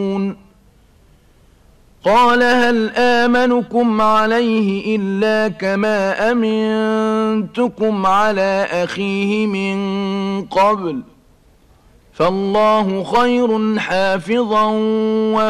قال هل آمنكم عليه إلا كما أمنتكم على أخيه من قبل فالله خير حافظا